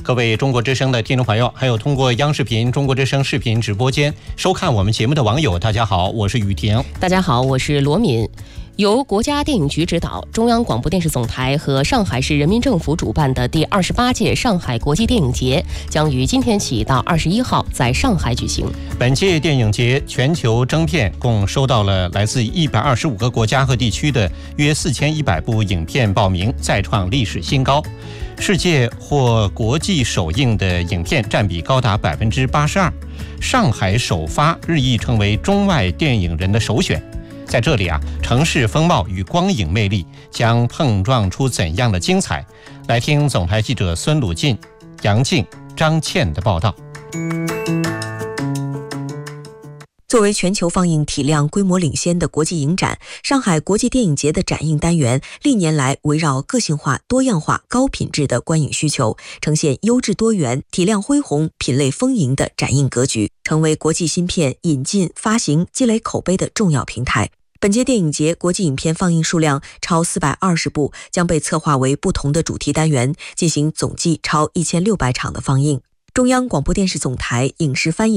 各位中国之声的听众朋友，还有通过央视频、中国之声视频直播间收看我们节目的网友，大家好，我是雨婷。 大家好，我是罗敏。由国家电影局指导，中央广播电视总台和上海市人民政府主办的第28届上海国际电影节将于今天起到21号在上海举行。 本届电影节全球征片共收到了来自125个国家和地区的约4100部影片报名，再创历史新高。世界或国际首映的影片占比高达82%，上海首发日益成为中外电影人的首选。在这里城市风貌与光影魅力将碰撞出怎样的精彩？来听总台记者孙鲁进、杨静、张倩的报道。 作为全球放映体量规模领先的国际影展，上海国际电影节的展映单元历年来围绕个性化、多样化、高品质的观影需求，呈现优质多元、体量恢宏、品类丰盈的展映格局，成为国际新片引进、发行、积累口碑的重要平台。本届电影节国际影片放映数量超420部，将被策划为不同的主题单元，进行总计超1600场的放映。中央广播电视总台影视翻译